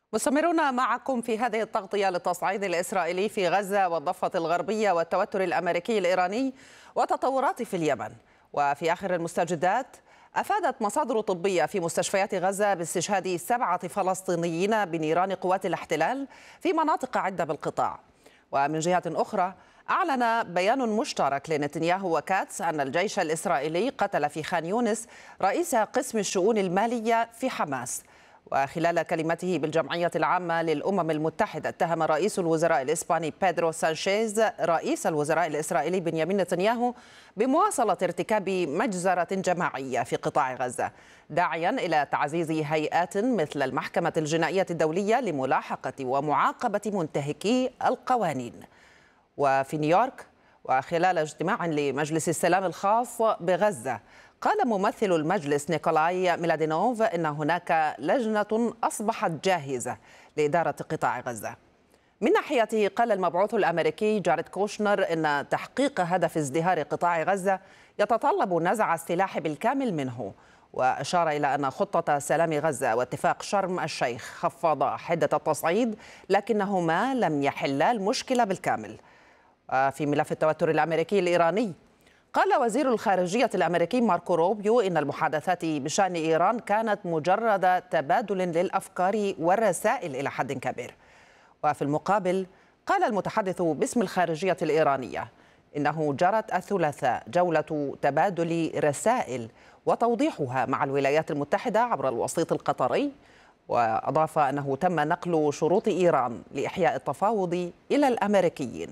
مستمرون معكم في هذه التغطية للتصعيد الإسرائيلي في غزة والضفة الغربية والتوتر الأمريكي الإيراني وتطورات في اليمن. وفي آخر المستجدات، أفادت مصادر طبية في مستشفيات غزة باستشهاد 7 فلسطينيين بنيران قوات الاحتلال في مناطق عدة بالقطاع. ومن جهة أخرى، أعلن بيان مشترك لنتنياهو وكاتس أن الجيش الإسرائيلي قتل في خان يونس رئيس قسم الشؤون المالية في حماس. وخلال كلمته بالجمعية العامة للأمم المتحدة، اتهم رئيس الوزراء الإسباني بيدرو سانشيز رئيس الوزراء الإسرائيلي بنيامين نتنياهو بمواصلة ارتكاب مجزرة جماعية في قطاع غزة، داعيا إلى تعزيز هيئات مثل المحكمة الجنائية الدولية لملاحقة ومعاقبة منتهكي القوانين. وفي نيويورك، وخلال اجتماع لمجلس السلام الخاص بغزة، قال ممثل المجلس نيكولاي ميلادينوف إن هناك لجنة أصبحت جاهزة لإدارة قطاع غزة. من ناحيته، قال المبعوث الأمريكي جاريد كوشنر إن تحقيق هدف ازدهار قطاع غزة يتطلب نزع السلاح بالكامل منه، وأشار إلى أن خطة سلام غزة واتفاق شرم الشيخ خفض حدة التصعيد، لكنهما لم يحلا المشكلة بالكامل. في ملف التوتر الأمريكي الإيراني، قال وزير الخارجية الأمريكي ماركو روبيو إن المحادثات بشأن إيران كانت مجرد تبادل للأفكار والرسائل إلى حد كبير. وفي المقابل، قال المتحدث باسم الخارجية الإيرانية إنه جرت الثلاثاء جولة تبادل رسائل وتوضيحها مع الولايات المتحدة عبر الوسيط القطري. وأضاف أنه تم نقل شروط إيران لإحياء التفاوض إلى الأمريكيين.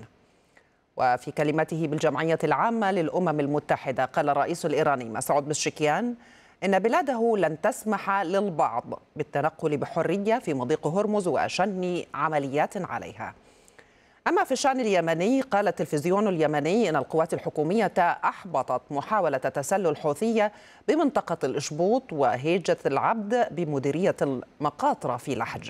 وفي كلمته بالجمعية العامة للأمم المتحدة، قال الرئيس الإيراني مسعود بشكيان إن بلاده لن تسمح للبعض بالتنقل بحرية في مضيق هرمز وشن عمليات عليها. أما في الشأن اليمني، قال التلفزيون اليمني إن القوات الحكومية أحبطت محاولة تسلل حوثية بمنطقة الإشبوط وهيجة العبد بمديرية المقاطرة في لحج.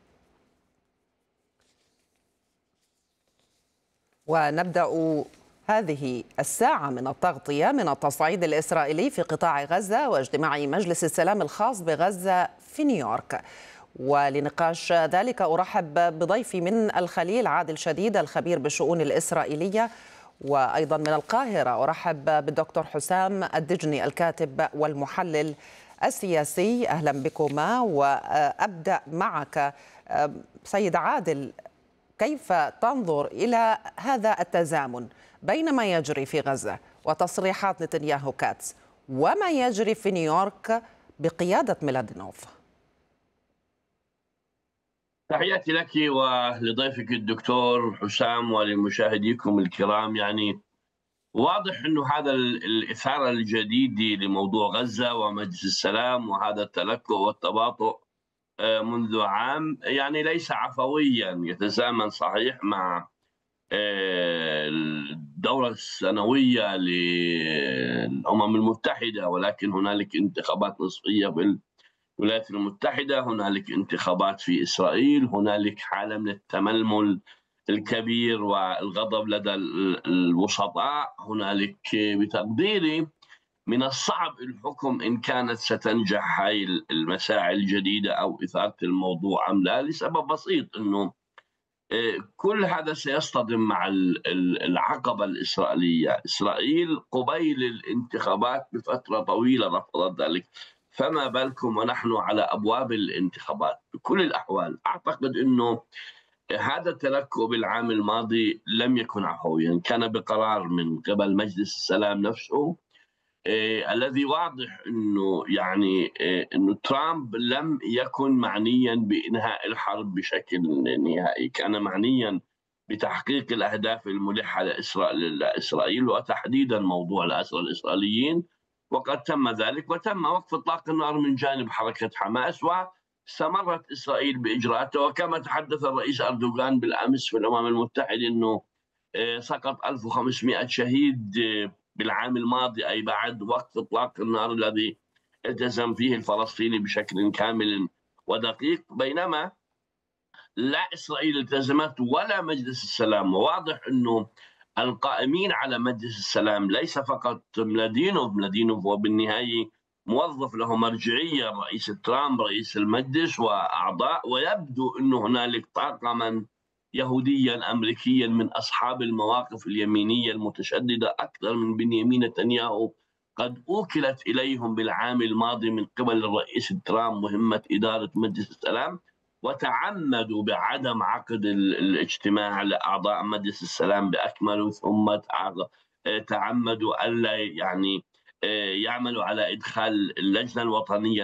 ونبدأ هذه الساعة من التغطية من التصعيد الإسرائيلي في قطاع غزة واجتماع مجلس السلام الخاص بغزة في نيويورك. ولنقاش ذلك أرحب بضيفي من الخليل عادل شديد الخبير بالشؤون الإسرائيلية، وأيضا من القاهرة أرحب بالدكتور حسام الدجني الكاتب والمحلل السياسي. أهلا بكما. وأبدأ معك سيد عادل، كيف تنظر إلى هذا التزامن بين ما يجري في غزة وتصريحات نتنياهو كاتس وما يجري في نيويورك بقيادة ميلادينوف؟ تحياتي لك ولضيفك الدكتور حسام ولمشاهديكم الكرام. يعني واضح أنه هذا الإثارة الجديدة لموضوع غزة ومجلس السلام وهذا التلكؤ والتباطؤ منذ عام يعني ليس عفويا، يتزامن صحيح مع الدورة السنوية للأمم المتحدة، ولكن هنالك انتخابات نصفية في الولايات المتحدة، هنالك انتخابات في إسرائيل، هنالك حالة من التململ الكبير والغضب لدى الوسطاء، هنالك بتقديري من الصعب الحكم إن كانت ستنجح هاي المساعي الجديدة أو إثارة الموضوع أم لا، لسبب بسيط أنه كل هذا سيصطدم مع العقبة الإسرائيلية. إسرائيل قبيل الانتخابات بفترة طويلة رفضت ذلك، فما بالكم ونحن على أبواب الانتخابات. بكل الأحوال أعتقد أنه هذا التلكؤ بالعام الماضي لم يكن عفويا، كان بقرار من قبل مجلس السلام نفسه الذي واضح انه يعني انه ترامب لم يكن معنيا بانهاء الحرب بشكل نهائي، كان معنيا بتحقيق الاهداف الملحه لاسرائيل وتحديدا موضوع الاسرى الاسرائيليين، وقد تم ذلك وتم وقف اطلاق النار من جانب حركه حماس، واستمرت اسرائيل باجراءاتها. وكما تحدث الرئيس اردوغان بالامس في الامم المتحده انه سقط 1500 شهيد بالعام الماضي، أي بعد وقف إطلاق النار الذي التزم فيه الفلسطيني بشكل كامل ودقيق، بينما لا إسرائيل التزمت ولا مجلس السلام. وواضح أنه القائمين على مجلس السلام ليس فقط ميلادينوف، وبالنهاية موظف له مرجعية، الرئيس ترامب رئيس المجلس وأعضاء، ويبدو أنه هنالك طاقما يهوديا أمريكيا من أصحاب المواقف اليمينية المتشددة أكثر من بنيامين نتنياهو قد أوكلت إليهم بالعام الماضي من قبل الرئيس ترامب مهمة إدارة مجلس السلام، وتعمدوا بعدم عقد الاجتماع لأعضاء مجلس السلام بأكمله، ثم تعمدوا ألا يعني يعملوا على إدخال اللجنة الوطنية